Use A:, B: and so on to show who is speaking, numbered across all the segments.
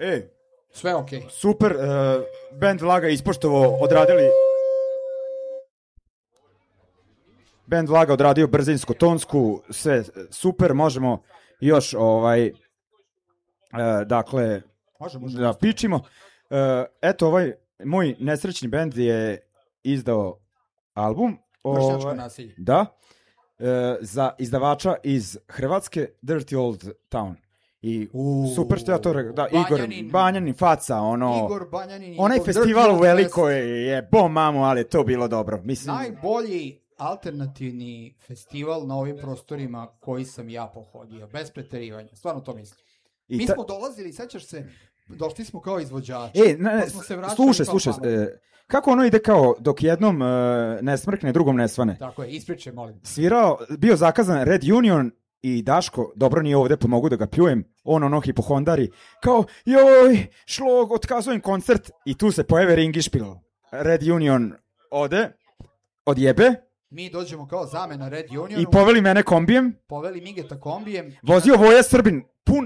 A: Sve okej.
B: Super, band Vlaga ispoštovo odradili... Band Vlaga odradio brzinsko-tonsku, sve super, možemo još dakle da pičimo. Eto, ovaj moj nesrećni band je izdao album.
A: Vršnjačko nasilje.
B: Da. Za izdavača iz Hrvatske, Dirty Old Town. I super što ja to rekao. Da, Banjanin faca,
A: Igor Banjanin.
B: Onaj festival u Velikoj je bom mamu, ali je to bilo dobro. Mislim...
A: Najbolji alternativni festival na ovim prostorima koji sam ja pohodio, bez preterivanja, stvarno to mislim. Mi smo dolazili, sećaš se, došli smo kao izvođači, pa smo se vraćali
B: slušaj, kako ono ide kao dok jednom ne smrkne, drugom ne svane?
A: Tako je, ispričaj, molim.
B: Svirao, bio zakazan Red Union i Daško, dobro nije ovde pa mogu da ga pljujem, ono hipohondari, kao joj, šlog, otkazujem koncert i tu se pojave Ringišpil. Red Union odjebe.
A: Mi dođemo kao zamena Red Unionu.
B: I poveli mene kombijem.
A: Poveli Migeta kombijem.
B: Vozio Voja Srbin, pun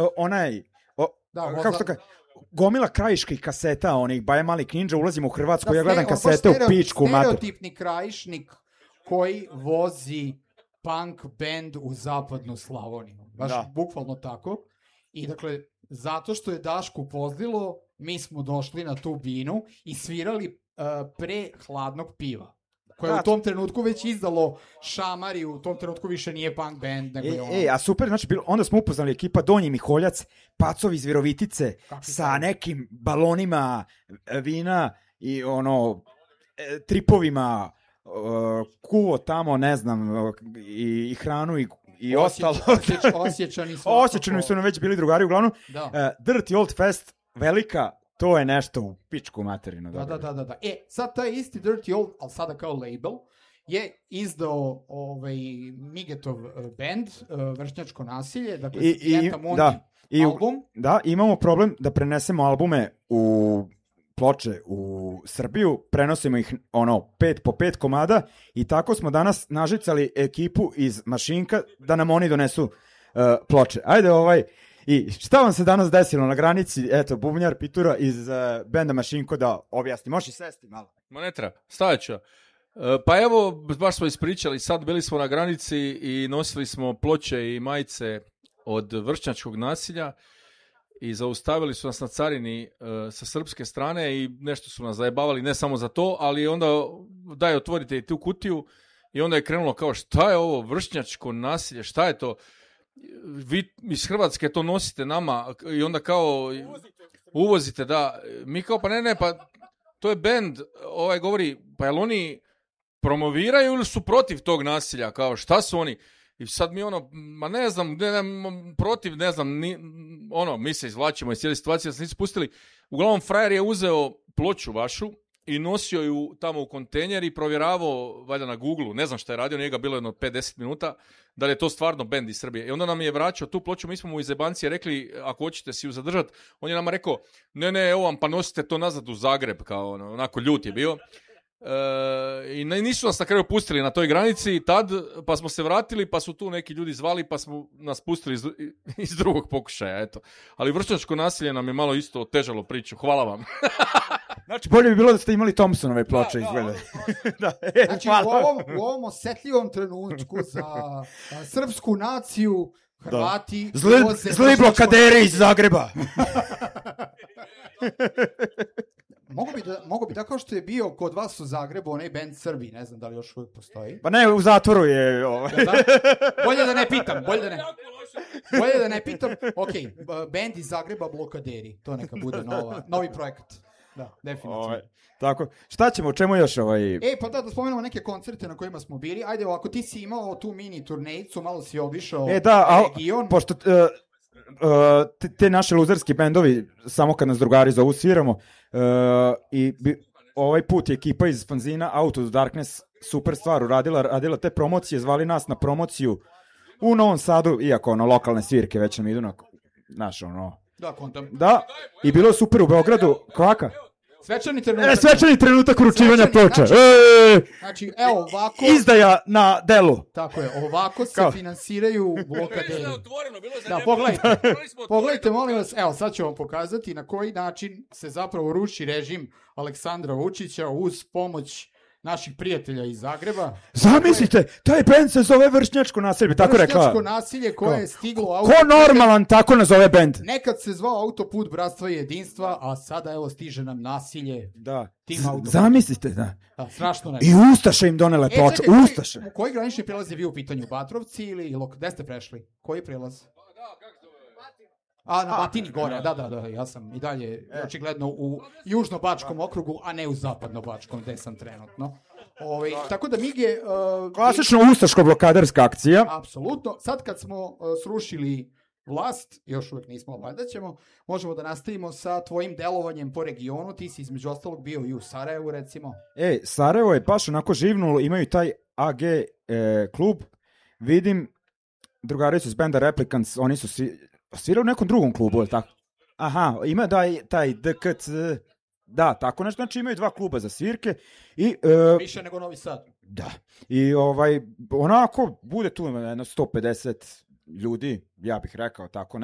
B: kako što kaže, gomila krajiških kaseta, onih Baja Malik Ninja, ulazimo u Hrvatsku, ja gledam kasete u pičku mater.
A: Stereotipni krajišnik koji vozi punk band u zapadnu Slavoniju. Baš bukvalno tako. I dakle, zato što je Dašku pozlilo, mi smo došli na tu binu i svirali pre hladnog piva, koje je u tom trenutku već izdalo šamar i u tom trenutku više nije punk band, nego je ono...
B: A super, znači, onda smo upoznali ekipa Donji Miholjac, pacovi iz Virovitice, sa nekim balonima vina i tripovima, kuvo tamo, ne znam, i hranu i ostalo. Osjećani su nam već bili drugari, uglavnom. Dirty Old Fest, velika, to je nešto u pičku materinu.
A: Da. Sad taj isti Dirty Old, ali sada kao label, je izdao Migetov band, Vršnjačko nasilje, dakle Jenta Monti album.
B: Da, imamo problem da prenesemo albume u ploče u Srbiju, prenosimo ih 5 po 5 komada i tako smo danas nažicali ekipu iz Mašinka da nam oni donesu ploče. Ajde i šta vam se danas desilo na granici? Eto, bubnjar Pitura iz benda Mašinko da objasni. Možeš i sesti malo.
C: Ma ne treba, stajat ću. Pa evo, baš smo ispričali, sad bili smo na granici i nosili smo ploče i majice od vršnjačkog nasilja i zaustavili su nas na carini sa srpske strane i nešto su nas zajebavali, ne samo za to, ali onda daj otvorite i tu kutiju i onda je krenulo kao šta je ovo vršnjačko nasilje, šta je to? Vi iz Hrvatske to nosite nama i onda kao uvozite, da. Mi kao pa ne, pa to je bend, govori, pa jel oni promoviraju ili su protiv tog nasilja, kao šta su oni? I sad mi ma ne znam, protiv, ne znam, mi se izvlačimo iz cijele situacije, da se nisu pustili. Uglavnom, frajer je uzeo ploču vašu i nosio ju tamo u kontejner i provjeravao, valjda na Google-u, ne znam šta je radio, njega bilo jedno 5-10 minuta, da li je to stvarno bend iz Srbije. I onda nam je vraćao tu ploču, mi smo mu iz jebancije rekli, ako hoćete si ju zadržati, on je nama rekao, ne, evo vam, pa nosite to nazad u Zagreb, kao onako ljut je bio. I nisu nas na kraju pustili na toj granici tad, pa smo se vratili, pa su tu neki ljudi zvali, pa smo nas pustili iz drugog pokušaja, eto. Ali vršnjačko nasilje nam je malo isto otežalo priču, hvala vam.
B: Znači, bolje bi bilo da ste imali Thompsonove ploče izgleda.
A: Znači, u ovom osetljivom trenutku za srpsku naciju Hrvati...
B: Zli blokaderi iz Zagreba!
A: Mogu bi da kao što je bio kod vas u Zagrebu onaj band Srbi, ne znam da li još uvijek postoji.
B: Pa ne, u zatvoru je...
A: Bolje da ne pitam, bolje da ne pitam. Ok, band iz Zagreba Blokaderi, to neka bude novi projekat. Da, definitivno.
B: Tako, šta ćemo, o čemu još
A: pa da spomenemo neke koncerte na kojima smo bili. Ajde, ako ti si imao tu mini turnejicu, malo si obišao region.
B: Pošto te naše luzerski bendovi, samo kad nas drugari zovu, sviramo, i ovaj put je ekipa iz fanzina Out of Darkness super stvar radila te promocije, zvali nas na promociju u Novom Sadu, iako lokalne svirke već nam idu na naš
A: Da, kontam.
B: Da, i bilo je super u Beogradu. Kvaka? Svečani trenutak uručivanja ploča.
A: Znači, evo ovako...
B: Izdaja na delu.
A: Tako je, ovako se finansiraju blokadeji. Da, pogledajte, molim vas, evo sad ću vam pokazati na koji način se zapravo ruši režim Aleksandra Vučića uz pomoć naših prijatelja iz Zagreba.
B: Zamislite, taj bend se zove Vršnjačko nasilje, tako rekao.
A: Vršnjačko nasilje koje je stiglo...
B: Ko normalan tako nazove bend?
A: Nekad se zvao Autoput bratstva i jedinstva, a sada evo stiže nam nasilje.
B: Da.
A: Tim Autoput.
B: Zamislite, da.
A: Strašno ne.
B: I Ustaše im donele ploče, Ustaše.
A: Koji granični prelaz je bio u pitanju? Batrovci ili gde ste prešli? Koji prelaz? Na Batini gore, da, ja sam i dalje očigledno u južno-bačkom okrugu, a ne u zapadno-bačkom, gde sam trenutno. Tako da Mige...
B: Klasično ustaško-blokaderska akcija.
A: Apsolutno. Sad kad smo srušili vlast, još uvek nismo, valjda ćemo, možemo da nastavimo sa tvojim delovanjem po regionu. Ti si između ostalog bio i u Sarajevu, recimo.
B: Sarajevo je baš onako živnulo, imaju taj AG klub. Vidim, drugari su s benda Replicants, oni su svirao u nekom drugom klubu, ili tako? Aha, ima taj DKC, da, tako nešto, znači imaju 2 kluba za svirke.
A: Više nego Novi Sad.
B: Da, i onako, bude tu jedno 150 ljudi, ja bih rekao tako